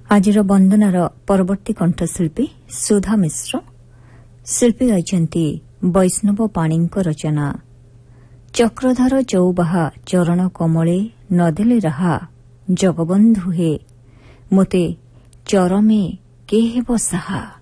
ଆଜିର ବନ୍ଦନାର ପରବର୍ତ୍ତୀ କଣ୍ଠଶିଳ୍ପୀ ସୁଧା ମିଶ୍ର। ଶିଳ୍ପୀ ଗାଇଛନ୍ତି ବୈଷ୍ଣବ ପାଣିଙ୍କ ରଚନା। ଚକ୍ରଧର ଚୌବାହା ଚରଣ କମଳେ ନଦେଲେ ରାହା, ଜଗବନ୍ଧୁ ହେ ମୋତେ ଚରମେ କେ ହେବ ସାହା।